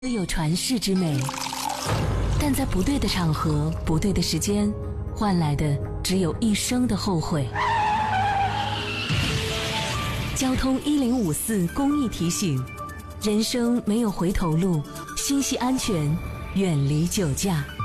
有传世之美，但在不对的场合、不对的时间，换来的只有一生的后悔。交通1054公益提醒：人生没有回头路，心系安全，远离酒驾。